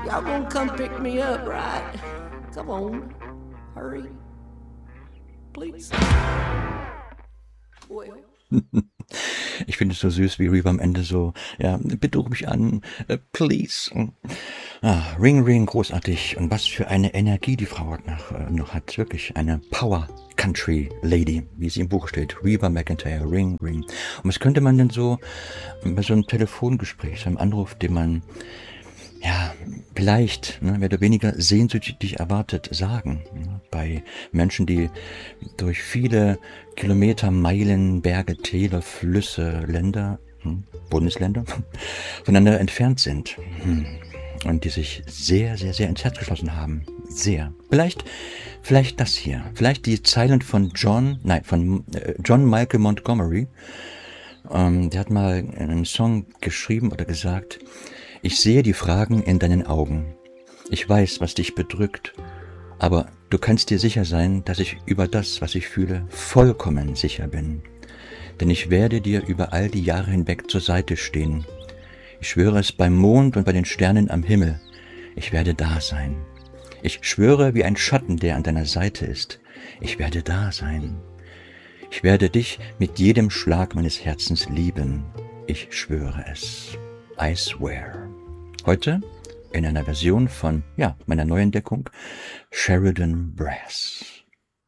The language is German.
Y'all gonna come pick me up, right? Come on. Hurry. Please. Well. Ich finde es so süß, wie Reba am Ende so, ja, bitte ruf mich an, please. Ring Ring, großartig. Und was für eine Energie die Frau noch hat. Wirklich eine Power Country Lady, wie sie im Buch steht. Reba McEntire, Ring Ring. Und was könnte man denn so bei so einem Telefongespräch, so einem Anruf, den man ja, vielleicht, mehr oder weniger sehnsüchtig erwartet, sagen. Bei Menschen, die durch viele Kilometer, Meilen, Berge, Täler, Flüsse, Länder, Bundesländer, voneinander entfernt sind. Und die sich sehr, sehr, sehr ins Herz geschlossen haben. Sehr. Vielleicht das hier. Vielleicht die Zeilen von John Michael Montgomery. Der hat mal einen Song geschrieben oder gesagt: Ich sehe die Fragen in deinen Augen. Ich weiß, was dich bedrückt, aber du kannst dir sicher sein, dass ich über das, was ich fühle, vollkommen sicher bin. Denn ich werde dir über all die Jahre hinweg zur Seite stehen. Ich schwöre es beim Mond und bei den Sternen am Himmel. Ich werde da sein. Ich schwöre wie ein Schatten, der an deiner Seite ist. Ich werde da sein. Ich werde dich mit jedem Schlag meines Herzens lieben. Ich schwöre es. I swear. Heute in einer Version von, meiner Neuentdeckung, Sheridan Brass.